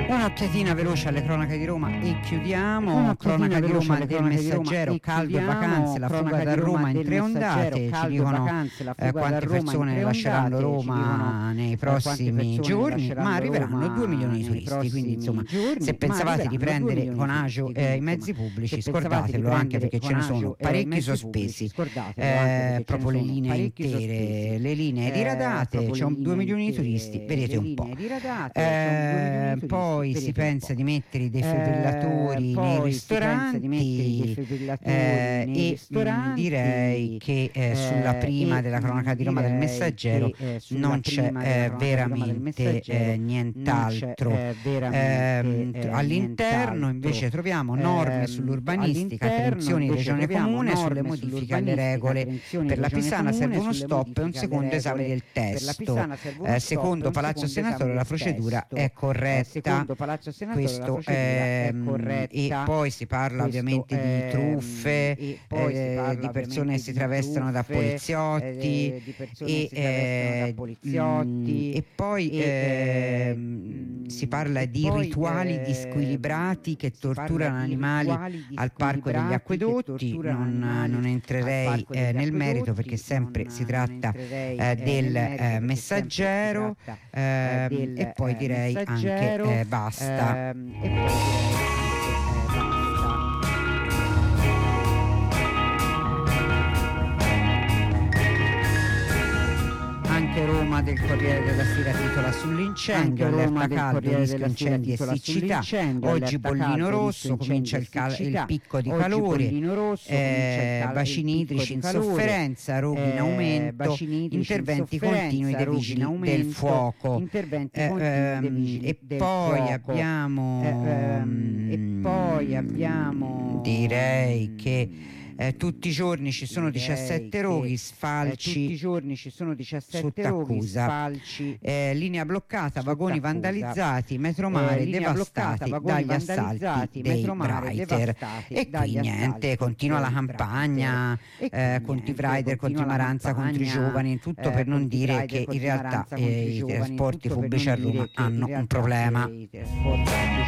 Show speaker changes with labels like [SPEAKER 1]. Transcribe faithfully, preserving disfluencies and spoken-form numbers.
[SPEAKER 1] Un'occhiatina veloce alle cronache di Roma e chiudiamo.
[SPEAKER 2] Un'occhiatina
[SPEAKER 1] Cronaca di
[SPEAKER 2] veloce
[SPEAKER 1] Roma
[SPEAKER 2] alle
[SPEAKER 1] del
[SPEAKER 2] cronache di Roma
[SPEAKER 1] Messaggero,
[SPEAKER 2] e
[SPEAKER 1] caldo e
[SPEAKER 2] chiudiamo.
[SPEAKER 1] vacanze, la fuga
[SPEAKER 2] Cronaca
[SPEAKER 1] da
[SPEAKER 2] di Roma
[SPEAKER 1] Roma in
[SPEAKER 2] del
[SPEAKER 1] tre
[SPEAKER 2] Messaggero,
[SPEAKER 1] ondate. Ci
[SPEAKER 2] caldo e
[SPEAKER 1] dicono
[SPEAKER 2] vacanze, la
[SPEAKER 1] eh,
[SPEAKER 2] fuga da
[SPEAKER 1] quante
[SPEAKER 2] Roma in
[SPEAKER 1] persone
[SPEAKER 2] tre
[SPEAKER 1] lasceranno
[SPEAKER 2] ondate. Ci
[SPEAKER 1] Roma
[SPEAKER 2] dicono
[SPEAKER 1] nei
[SPEAKER 2] eh,
[SPEAKER 1] prossimi
[SPEAKER 2] quante persone
[SPEAKER 1] giorni,
[SPEAKER 2] lasceranno
[SPEAKER 1] ma arriveranno
[SPEAKER 2] Roma
[SPEAKER 1] due milioni di
[SPEAKER 2] nei
[SPEAKER 1] turisti. Quindi insomma,
[SPEAKER 2] giorni,
[SPEAKER 1] se
[SPEAKER 2] ma
[SPEAKER 1] pensavate di
[SPEAKER 2] arriveranno due
[SPEAKER 1] prendere
[SPEAKER 2] milioni
[SPEAKER 1] con
[SPEAKER 2] di
[SPEAKER 1] agio
[SPEAKER 2] turisti,
[SPEAKER 1] eh, i
[SPEAKER 2] quindi,
[SPEAKER 1] mezzi
[SPEAKER 2] insomma,
[SPEAKER 1] pubblici,
[SPEAKER 2] se pensavate di
[SPEAKER 1] scordatelo, anche
[SPEAKER 2] prendere
[SPEAKER 1] perché
[SPEAKER 2] con
[SPEAKER 1] ce ne
[SPEAKER 2] agio,
[SPEAKER 1] sono
[SPEAKER 2] eh, i
[SPEAKER 1] parecchi
[SPEAKER 2] mezzi
[SPEAKER 1] sospesi.
[SPEAKER 2] pubblici, scordatelo, anche
[SPEAKER 1] Eh,
[SPEAKER 2] perché ce ne
[SPEAKER 1] proprio le
[SPEAKER 2] sono
[SPEAKER 1] linee
[SPEAKER 2] parecchi
[SPEAKER 1] intere,
[SPEAKER 2] sospesi.
[SPEAKER 1] le linee
[SPEAKER 2] Eh,
[SPEAKER 1] diradate,
[SPEAKER 2] proprio
[SPEAKER 1] c'è
[SPEAKER 2] le
[SPEAKER 1] un due
[SPEAKER 2] linee
[SPEAKER 1] milioni di
[SPEAKER 2] intere,
[SPEAKER 1] turisti, vedete
[SPEAKER 2] le
[SPEAKER 1] un po'.
[SPEAKER 2] linee diradate, c'è un due milioni
[SPEAKER 1] Eh,
[SPEAKER 2] di turisti,
[SPEAKER 1] poi si
[SPEAKER 2] vedete un
[SPEAKER 1] pensa
[SPEAKER 2] po'.
[SPEAKER 1] di mettere i
[SPEAKER 2] Eh,
[SPEAKER 1] defibrillatori nei
[SPEAKER 2] poi si pensa di mettere i
[SPEAKER 1] ristoranti
[SPEAKER 2] defibrillatori
[SPEAKER 1] eh,
[SPEAKER 2] nei
[SPEAKER 1] e mh,
[SPEAKER 2] ristoranti,
[SPEAKER 1] direi che eh, sulla
[SPEAKER 2] eh,
[SPEAKER 1] prima
[SPEAKER 2] e
[SPEAKER 1] della
[SPEAKER 2] mh,
[SPEAKER 1] cronaca di Roma del
[SPEAKER 2] direi
[SPEAKER 1] Messaggero
[SPEAKER 2] che eh, sulla
[SPEAKER 1] non c'è
[SPEAKER 2] prima della
[SPEAKER 1] eh,
[SPEAKER 2] cronaca di Roma del
[SPEAKER 1] veramente
[SPEAKER 2] Messaggero
[SPEAKER 1] eh,
[SPEAKER 2] non c'è
[SPEAKER 1] nient'altro.
[SPEAKER 2] eh, veramente
[SPEAKER 1] Ehm,
[SPEAKER 2] eh,
[SPEAKER 1] tr- all'interno
[SPEAKER 2] nient'altro.
[SPEAKER 1] invece troviamo norme
[SPEAKER 2] Ehm,
[SPEAKER 1] sull'urbanistica,
[SPEAKER 2] all'interno
[SPEAKER 1] attenzioni
[SPEAKER 2] invece
[SPEAKER 1] regione
[SPEAKER 2] troviamo
[SPEAKER 1] comune sulle
[SPEAKER 2] norme
[SPEAKER 1] modifiche alle
[SPEAKER 2] sull'urbanistica,
[SPEAKER 1] regole.
[SPEAKER 2] attenzioni
[SPEAKER 1] Per la
[SPEAKER 2] regione
[SPEAKER 1] Pisana
[SPEAKER 2] comune
[SPEAKER 1] serve uno
[SPEAKER 2] sulle
[SPEAKER 1] stop e un
[SPEAKER 2] modifiche alle
[SPEAKER 1] secondo esame
[SPEAKER 2] regole.
[SPEAKER 1] del
[SPEAKER 2] Per la
[SPEAKER 1] testo.
[SPEAKER 2] Pisana serve uno
[SPEAKER 1] Eh,
[SPEAKER 2] stop e
[SPEAKER 1] secondo
[SPEAKER 2] un
[SPEAKER 1] Palazzo
[SPEAKER 2] secondo
[SPEAKER 1] Senatore
[SPEAKER 2] esame
[SPEAKER 1] la
[SPEAKER 2] del
[SPEAKER 1] procedura
[SPEAKER 2] testo.
[SPEAKER 1] è
[SPEAKER 2] Eh,
[SPEAKER 1] corretta.
[SPEAKER 2] secondo Palazzo Senatore la
[SPEAKER 1] Questo
[SPEAKER 2] procedura è
[SPEAKER 1] ehm,
[SPEAKER 2] corretta.
[SPEAKER 1] e poi si parla
[SPEAKER 2] Questo,
[SPEAKER 1] ovviamente di
[SPEAKER 2] ehm,
[SPEAKER 1] truffe,
[SPEAKER 2] e poi si
[SPEAKER 1] eh,
[SPEAKER 2] parla
[SPEAKER 1] di persone
[SPEAKER 2] ovviamente
[SPEAKER 1] che si
[SPEAKER 2] di
[SPEAKER 1] travestano da
[SPEAKER 2] truffe,
[SPEAKER 1] poliziotti
[SPEAKER 2] eh, di persone
[SPEAKER 1] e,
[SPEAKER 2] che si travestano da
[SPEAKER 1] eh,
[SPEAKER 2] poliziotti,
[SPEAKER 1] mh, e poi
[SPEAKER 2] e,
[SPEAKER 1] ehm,
[SPEAKER 2] eh,
[SPEAKER 1] si parla
[SPEAKER 2] e
[SPEAKER 1] di
[SPEAKER 2] poi,
[SPEAKER 1] rituali
[SPEAKER 2] eh,
[SPEAKER 1] squilibrati che
[SPEAKER 2] si parla
[SPEAKER 1] torturano
[SPEAKER 2] di
[SPEAKER 1] animali
[SPEAKER 2] rituali
[SPEAKER 1] al Parco degli
[SPEAKER 2] squilibrati che
[SPEAKER 1] Acquedotti.
[SPEAKER 2] torturano
[SPEAKER 1] Non,
[SPEAKER 2] animali
[SPEAKER 1] non
[SPEAKER 2] al
[SPEAKER 1] entrerei
[SPEAKER 2] Parco
[SPEAKER 1] eh,
[SPEAKER 2] degli
[SPEAKER 1] nel merito perché
[SPEAKER 2] Acquedotti,
[SPEAKER 1] sempre
[SPEAKER 2] non,
[SPEAKER 1] si
[SPEAKER 2] non
[SPEAKER 1] tratta
[SPEAKER 2] entrerei
[SPEAKER 1] eh,
[SPEAKER 2] eh,
[SPEAKER 1] del
[SPEAKER 2] nel merito
[SPEAKER 1] eh,
[SPEAKER 2] perché sempre si
[SPEAKER 1] Messaggero
[SPEAKER 2] tratta
[SPEAKER 1] ehm,
[SPEAKER 2] eh, del
[SPEAKER 1] e poi
[SPEAKER 2] eh,
[SPEAKER 1] direi anche
[SPEAKER 2] Messaggero
[SPEAKER 1] eh, basta.
[SPEAKER 2] ehm, e poi direi anche eh, basta.
[SPEAKER 1] Anche Roma del Corriere della Sera titola sull'incendio,
[SPEAKER 2] Anche Roma
[SPEAKER 1] allerta
[SPEAKER 2] del
[SPEAKER 1] caldo,
[SPEAKER 2] Corriere
[SPEAKER 1] rischio
[SPEAKER 2] della Sera
[SPEAKER 1] incendi e
[SPEAKER 2] titola
[SPEAKER 1] siccità.
[SPEAKER 2] sull'incendio,
[SPEAKER 1] Oggi
[SPEAKER 2] allerta
[SPEAKER 1] bollino
[SPEAKER 2] caldo,
[SPEAKER 1] rosso,
[SPEAKER 2] rischio
[SPEAKER 1] comincia il,
[SPEAKER 2] incendi e
[SPEAKER 1] cal- il
[SPEAKER 2] siccità.
[SPEAKER 1] picco di
[SPEAKER 2] Oggi
[SPEAKER 1] calore,
[SPEAKER 2] bollino rosso,
[SPEAKER 1] eh,
[SPEAKER 2] comincia il cal-
[SPEAKER 1] bacini
[SPEAKER 2] il
[SPEAKER 1] idrici
[SPEAKER 2] picco
[SPEAKER 1] in
[SPEAKER 2] di calore,
[SPEAKER 1] sofferenza, rovi in
[SPEAKER 2] eh,
[SPEAKER 1] aumento,
[SPEAKER 2] bacini idrici in
[SPEAKER 1] interventi
[SPEAKER 2] sofferenza,
[SPEAKER 1] continui dei
[SPEAKER 2] rovi in
[SPEAKER 1] vigili del
[SPEAKER 2] aumento,
[SPEAKER 1] fuoco.
[SPEAKER 2] interventi
[SPEAKER 1] Eh,
[SPEAKER 2] continui dei
[SPEAKER 1] ehm,
[SPEAKER 2] vigili
[SPEAKER 1] e
[SPEAKER 2] del
[SPEAKER 1] poi
[SPEAKER 2] fuoco.
[SPEAKER 1] abbiamo
[SPEAKER 2] Eh, ehm, e poi abbiamo
[SPEAKER 1] direi che Eh, tutti i giorni ci sono
[SPEAKER 2] direi
[SPEAKER 1] diciassette
[SPEAKER 2] che,
[SPEAKER 1] roghi,
[SPEAKER 2] eh,
[SPEAKER 1] sfalci
[SPEAKER 2] tutti i giorni ci sono diciassette
[SPEAKER 1] sotto
[SPEAKER 2] roghi,
[SPEAKER 1] accusa.
[SPEAKER 2] sfalci,
[SPEAKER 1] Eh, linea bloccata,
[SPEAKER 2] sotto
[SPEAKER 1] vagoni
[SPEAKER 2] accusa.
[SPEAKER 1] vandalizzati, metromare
[SPEAKER 2] Eh, linea bloccata,
[SPEAKER 1] devastati
[SPEAKER 2] vagoni
[SPEAKER 1] dagli assalti
[SPEAKER 2] vandalizzati,
[SPEAKER 1] dei
[SPEAKER 2] metromare
[SPEAKER 1] Breiter.
[SPEAKER 2] devastati
[SPEAKER 1] E
[SPEAKER 2] dagli
[SPEAKER 1] qui niente,
[SPEAKER 2] assalti
[SPEAKER 1] continua la
[SPEAKER 2] dei
[SPEAKER 1] campagna
[SPEAKER 2] Breiter. E
[SPEAKER 1] eh,
[SPEAKER 2] qui
[SPEAKER 1] contro i
[SPEAKER 2] niente,
[SPEAKER 1] Breiter, contro i
[SPEAKER 2] continua la
[SPEAKER 1] Maranza, contro i
[SPEAKER 2] campagna,
[SPEAKER 1] giovani, tutto
[SPEAKER 2] eh,
[SPEAKER 1] per non
[SPEAKER 2] contro i
[SPEAKER 1] dire
[SPEAKER 2] Breiter,
[SPEAKER 1] che in
[SPEAKER 2] contro i
[SPEAKER 1] realtà
[SPEAKER 2] Maranza, contro i
[SPEAKER 1] eh, i
[SPEAKER 2] giovani,
[SPEAKER 1] trasporti
[SPEAKER 2] tutto per
[SPEAKER 1] pubblici a
[SPEAKER 2] non dire
[SPEAKER 1] Roma
[SPEAKER 2] che in
[SPEAKER 1] hanno un
[SPEAKER 2] realtà,
[SPEAKER 1] problema.
[SPEAKER 2] eh, i trasporti pubblici